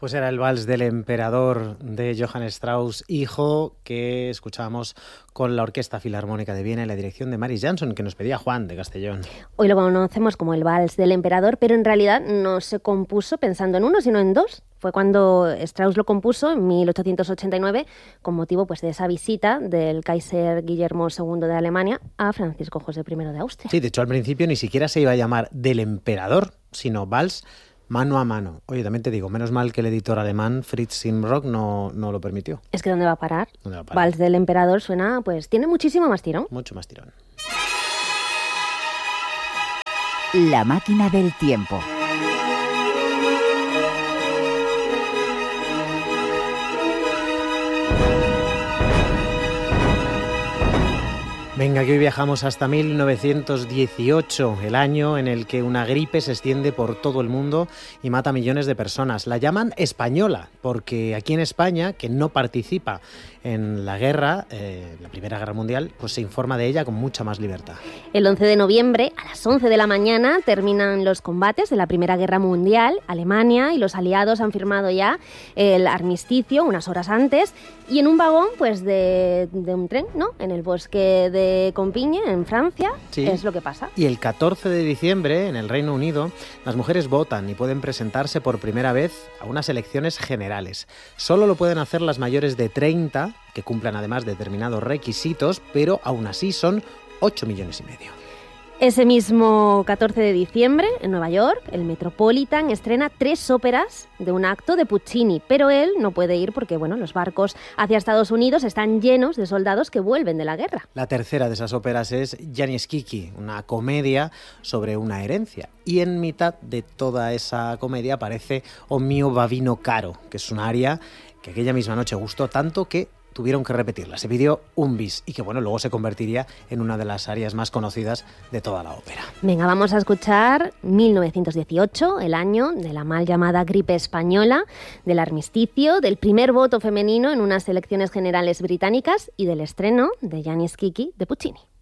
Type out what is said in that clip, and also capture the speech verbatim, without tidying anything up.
Pues era el Vals del Emperador de Johann Strauss, hijo, que escuchábamos con la Orquesta Filarmónica de Viena y la dirección de Maris Jansson, que nos pedía Juan de Castellón. Hoy lo conocemos como el Vals del Emperador, pero en realidad no se compuso pensando en uno, sino en dos. Fue cuando Strauss lo compuso en mil ochocientos ochenta y nueve con motivo pues, de esa visita del Kaiser Guillermo segundo de Alemania a Francisco José primero de Austria. Sí, de hecho al principio ni siquiera se iba a llamar del Emperador, sino Vals mano a mano. Oye, también te digo, menos mal que el editor alemán Fritz Simrock no, no lo permitió. Es que ¿dónde va a parar? ¿Dónde va a parar? Vals del Emperador suena, pues tiene muchísimo más tirón. Mucho más tirón. La máquina del tiempo. Venga, que hoy viajamos hasta mil novecientos dieciocho, el año en el que una gripe se extiende por todo el mundo y mata a millones de personas. La llaman española, porque aquí en España, que no participa en la guerra, eh, la Primera Guerra Mundial, pues se informa de ella con mucha más libertad. El once de noviembre, a las once de la mañana, terminan los combates de la Primera Guerra Mundial. Alemania y los aliados han firmado ya el armisticio unas horas antes, y en un vagón pues de, de un tren, ¿no? En el bosque de Compiègne, en Francia, sí. Es lo que pasa. Y el catorce de diciembre, en el Reino Unido, las mujeres votan y pueden presentarse por primera vez a unas elecciones generales. Solo lo pueden hacer las mayores de treinta, que cumplan además determinados requisitos, pero aún así son ocho millones y medio. Ese mismo catorce de diciembre, en Nueva York, el Metropolitan estrena tres óperas de un acto de Puccini, pero él no puede ir porque bueno, los barcos hacia Estados Unidos están llenos de soldados que vuelven de la guerra. La tercera de esas óperas es Janis Kiki, una comedia sobre una herencia. Y en mitad de toda esa comedia aparece O mio bambino caro, que es un aria que aquella misma noche gustó tanto que tuvieron que repetirla. Se pidió un bis y que bueno, luego se convertiría en una de las arias más conocidas de toda la ópera. Venga, vamos a escuchar mil novecientos dieciocho, el año de la mal llamada gripe española, del armisticio, del primer voto femenino en unas elecciones generales británicas y del estreno de Janis Kiki de Puccini.